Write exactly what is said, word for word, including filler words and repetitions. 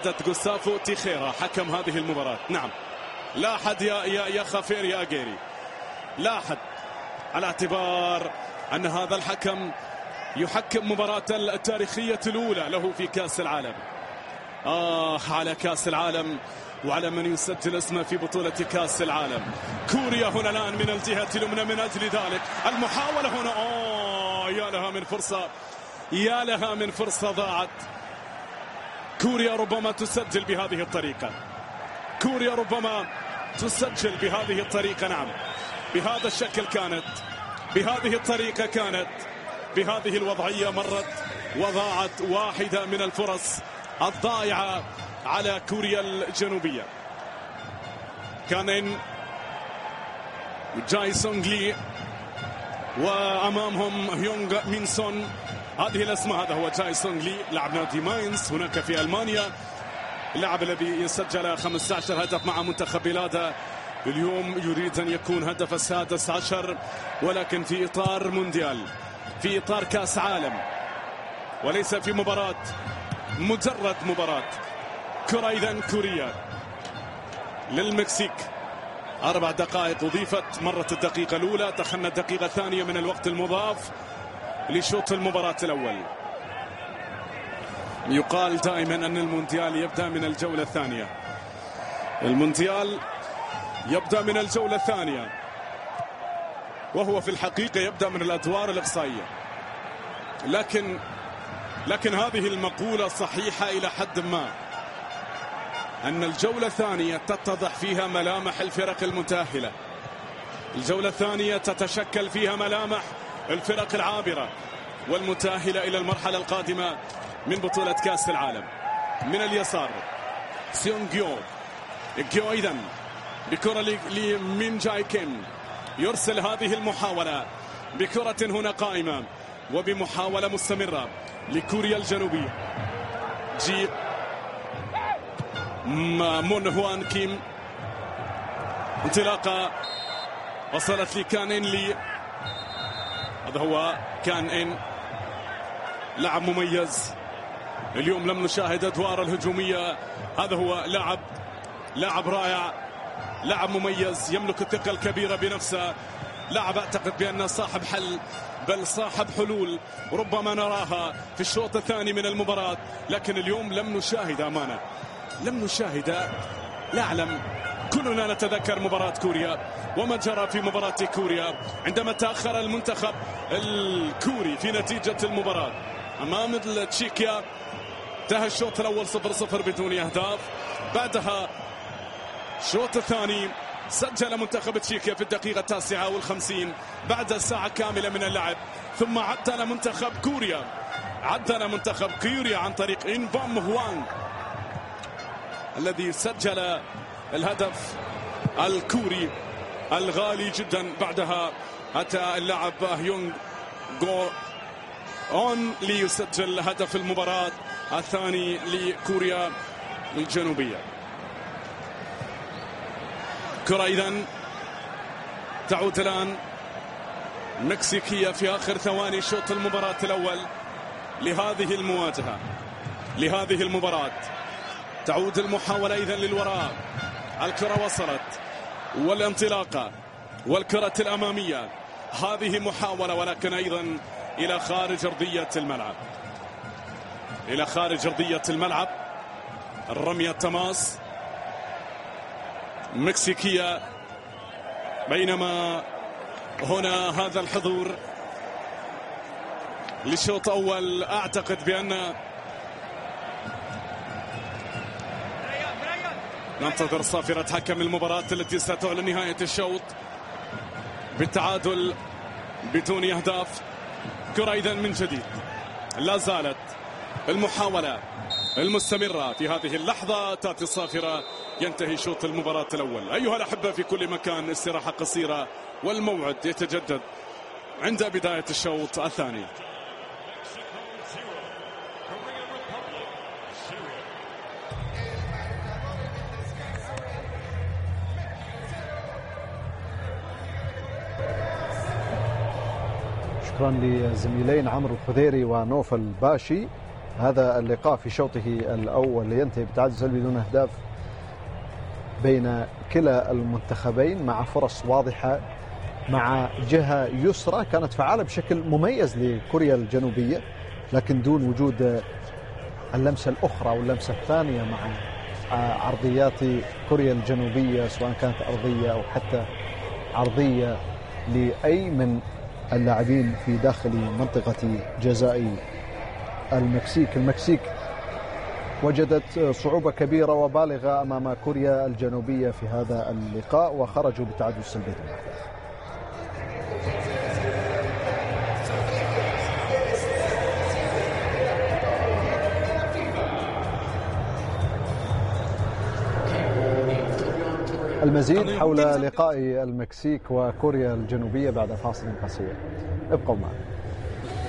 غوستافو تيخيرا حكم هذه المباراة. نعم لا أحد يا يا يا خافير يا أجيري، لا أحد، على اعتبار أن هذا الحكم يحكم مباراة التاريخية الأولى له في كأس العالم. آه على كأس العالم وعلى من يسجل اسمه في بطولة كأس العالم. كوريا هنا الآن من الجهة اليمنى، من أجل ذلك المحاولة هنا. آه يا لها من فرصة، يا لها من فرصة ضاعت. كوريا ربما تسجل بهذه الطريقة، كوريا ربما تسجل بهذه الطريقة. نعم بهذا الشكل كانت، بهذه الطريقة كانت، بهذه الوضعية مرت وضاعت واحدة من الفرص الضائعة على كوريا الجنوبية. كان جاي سونغ لي وأمامهم هيونغ مين سون. هذه الأسماء، هذا هو جاي سونغ لي لاعب نادي ماينز هناك في ألمانيا، اللاعب الذي سجل خمسة عشر هدف مع منتخب بلاده. اليوم يريد أن يكون هدف السادس عشر، ولكن في إطار مونديال، في إطار كأس عالم، وليس في مباراة، مجرد مباراة. كرة إذن كوريا للمكسيك. أربع دقائق أضيفت، مرت الدقيقة الأولى، دخلنا الدقيقة الثانية من الوقت المضاف لشوط المباراة الأول. يقال دائما أن المونديال يبدأ من الجولة الثانية، المونديال يبدأ من الجولة الثانية، وهو في الحقيقة يبدأ من الأدوار الإقصائية. لكن لكن هذه المقولة صحيحة إلى حد ما، أن الجولة الثانية تتضح فيها ملامح الفرق المتأهلة، الجولة الثانية تتشكل فيها ملامح الفرق العابرة والمتأهلة إلى المرحلة القادمة من بطولة كأس العالم. من اليسار سيون جيو، جيو إذن بكرة لمين جاي كيم، يرسل هذه المحاولة بكرة هنا قائمة وبمحاولة مستمرة لكوريا الجنوبية. جي مون هوان كيم، انطلاقة وصلت لكان إن لي، هذا هو كان إن، لاعب مميز. اليوم لم نشاهد أدوار الهجومية، هذا هو لاعب لاعب رائع، لاعب مميز، يملك الثقة الكبيرة بنفسه، لاعب أعتقد بأنه صاحب حل، بل صاحب حلول ربما نراها في الشوط الثاني من المباراة. لكن اليوم لم نشاهد، أمانة لم نشاهد. لا أعلم، كلنا نتذكر مباراة كوريا وما جرى في مباراة كوريا عندما تأخر المنتخب الكوري في نتيجة المباراة أمام تشيكيا. انتهى الشوط الأول صفر صفر بدون أهداف. بعدها الشوط الثاني سجل منتخب تشيكيا في الدقيقة التاسعة والخمسين بعد ساعة كاملة من اللعب، ثم عدل منتخب كوريا، عدل منتخب كوريا عن طريق إن بوم هوانغ الذي سجل الهدف الكوري الغالي جدا. بعدها أتى اللاعب هيونغ جو أون ليسجل هدف المباراة الثاني لكوريا الجنوبية. كرة إذن تعود الآن مكسيكية في آخر ثواني شوط المباراة الأول لهذه المواجهة، لهذه المباراة. تعود المحاولة إذن للوراء، الكرة وصلت والانطلاقة والكرة الأمامية، هذه محاولة ولكن أيضا إلى خارج أرضية الملعب، إلى خارج أرضية الملعب. الرمية التماس مكسيكية، بينما هنا هذا الحضور لشوط أول أعتقد بأن ننتظر صافرة حكم المباراة التي ستعلن نهاية الشوط بالتعادل بدون أهداف. كرة إذن من جديد، لا زالت المحاولة المستمرة في هذه اللحظة، تأتي الصافرة، ينتهي شوط المباراة الأول. أيها الأحبة في كل مكان، استراحة قصيرة والموعد يتجدد عند بداية الشوط الثاني. شكرا لزميلين عمرو الخذيري ونوفل باشي. هذا اللقاء في شوطه الأول ينتهي بتعادل سلبي دون أهداف بين كلا المنتخبين، مع فرص واضحة، مع جهة يسرى كانت فعالة بشكل مميز لكوريا الجنوبية، لكن دون وجود اللمسة الأخرى واللمسة الثانية مع عرضيات كوريا الجنوبية، سواء كانت أرضية أو حتى عرضية لأي من اللاعبين في داخل منطقة جزاء المكسيك. المكسيك وجدت صعوبة كبيرة وبالغة أمام كوريا الجنوبية في هذا اللقاء، وخرجوا بتعادل سلبي. المزيد حول لقاء المكسيك وكوريا الجنوبية بعد فاصل قصير، ابقوا معنا.